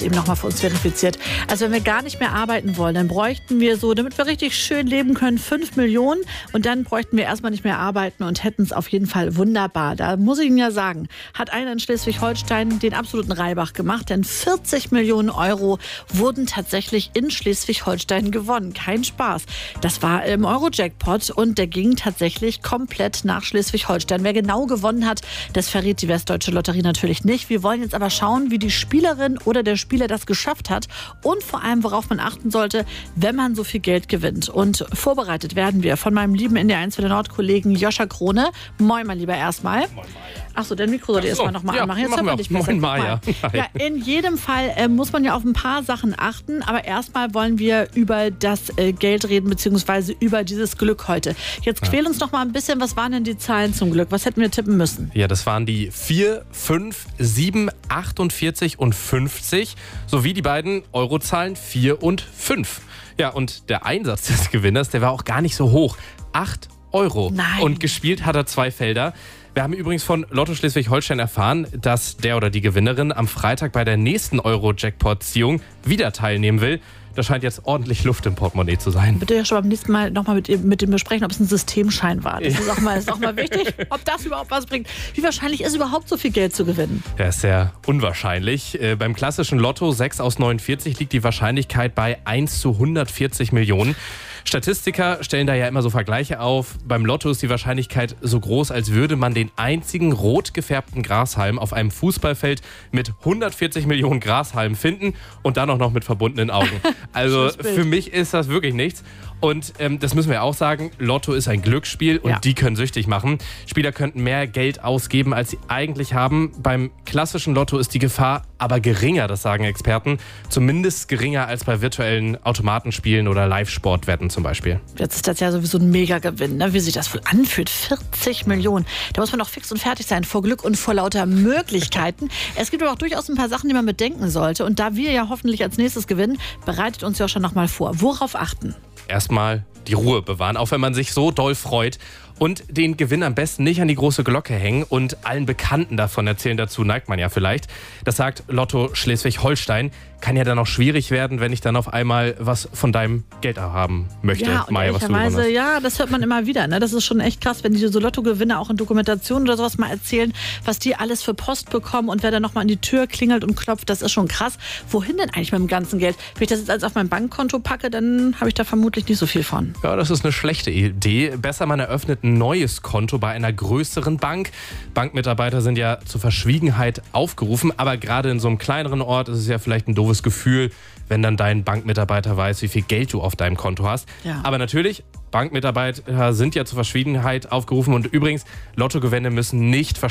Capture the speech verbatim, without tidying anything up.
eben nochmal für uns verifiziert. Also wenn wir gar nicht mehr arbeiten wollen, dann bräuchten wir so, damit wir richtig schön leben können, fünf Millionen. Und dann bräuchten wir erstmal nicht mehr arbeiten und hätten es auf jeden Fall wunderbar. Da muss ich Ihnen ja sagen, hat einer in Schleswig-Holstein den absoluten Reibach gemacht. Denn vierzig Millionen Euro wurden tatsächlich in Schleswig-Holstein gewonnen. Kein Spaß. Das war im Euro-Jackpot und der ging tatsächlich komplett nach Schleswig-Holstein. Wer genau gewonnen hat, das verrät die Westdeutsche Lotterie natürlich nicht. Wir wollen jetzt aber schauen, wie die Spielerin oder der Spieler das geschafft hat und vor allem, worauf man achten sollte, wenn man so viel Geld gewinnt. Und vorbereitet werden wir von meinem lieben N D eins für den Nord-Kollegen Joscha Krone. Moin, mein Lieber, erstmal. Moin, Maja. Achso, dein Mikro sollte erstmal nochmal ja, anmachen. Jetzt hört man dich besser. Moin, Maja. Ja, in jedem Fall äh, muss man ja auf ein paar Sachen achten, aber erstmal wollen wir über das äh, Geld reden, beziehungsweise über dieses Glück heute. Jetzt quäl uns noch mal ein bisschen, was waren denn die Zahlen zum Glück? Was hätten wir tippen müssen? Ja, das waren die vier, fünf, sieben, achtundvierzig und fünfzig sowie die beiden Eurozahlen vier und fünf. Ja, und der Einsatz des Gewinners, der war auch gar nicht so hoch. acht Euro. Nein. Und gespielt hat er zwei Felder. Wir haben übrigens von Lotto Schleswig-Holstein erfahren, dass der oder die Gewinnerin am Freitag bei der nächsten Euro-Jackpot-Ziehung wieder teilnehmen will. Da scheint jetzt ordentlich Luft im Portemonnaie zu sein. Bitte ja schon beim nächsten Mal nochmal mit, mit dem besprechen, ob es ein Systemschein war. Das ist auch mal, ist auch mal wichtig, ob das überhaupt was bringt. Wie wahrscheinlich ist überhaupt so viel Geld zu gewinnen? Ja, ist sehr unwahrscheinlich. Äh, beim klassischen Lotto sechs aus neunundvierzig liegt die Wahrscheinlichkeit bei eins zu hundertvierzig Millionen. Statistiker stellen da ja immer so Vergleiche auf. Beim Lotto ist die Wahrscheinlichkeit so groß, als würde man den einzigen rot gefärbten Grashalm auf einem Fußballfeld mit hundertvierzig Millionen Grashalmen finden und dann auch noch mit verbundenen Augen. Also für mich ist das wirklich nichts. Und ähm, das müssen wir auch sagen, Lotto ist ein Glücksspiel und ja. die können süchtig machen. Spieler könnten mehr Geld ausgeben, als sie eigentlich haben. Beim klassischen Lotto ist die Gefahr aber geringer, das sagen Experten. Zumindest geringer als bei virtuellen Automatenspielen oder Live-Sportwetten zum Beispiel. Jetzt ist das ja sowieso ein Megagewinn, ne? Wie sich das wohl anfühlt. vierzig Millionen. Da muss man doch fix und fertig sein vor Glück und vor lauter Möglichkeiten. Es gibt aber auch durchaus ein paar Sachen, die man bedenken sollte. Und da wir ja hoffentlich als nächstes gewinnen, bereitet uns ja schon noch mal vor. Worauf achten? Erstmal die Ruhe bewahren, auch wenn man sich so doll freut. Und den Gewinn am besten nicht an die große Glocke hängen und allen Bekannten davon erzählen. Dazu neigt man ja vielleicht. Das sagt Lotto Schleswig-Holstein. Kann ja dann auch schwierig werden, wenn ich dann auf einmal was von deinem Geld haben möchte. Ja, und Maja, was du gewonnen hast. Ja, das hört man immer wieder. Ne? Das ist schon echt krass, wenn die so Lottogewinner auch in Dokumentationen oder sowas mal erzählen, was die alles für Post bekommen und wer dann nochmal an die Tür klingelt und klopft, das ist schon krass. Wohin denn eigentlich mit dem ganzen Geld? Wenn ich das jetzt alles auf mein Bankkonto packe, dann habe ich da vermutlich nicht so viel von. Ja, das ist eine schlechte Idee. Besser, man eröffnet ein neues Konto bei einer größeren Bank. Bankmitarbeiter sind ja zur Verschwiegenheit aufgerufen, aber gerade in so einem kleineren Ort ist es ja vielleicht ein doofes Gefühl, wenn dann dein Bankmitarbeiter weiß, wie viel Geld du auf deinem Konto hast. Ja. Aber natürlich, Bankmitarbeiter sind ja zur Verschwiegenheit aufgerufen und übrigens, Lottogewinne müssen nicht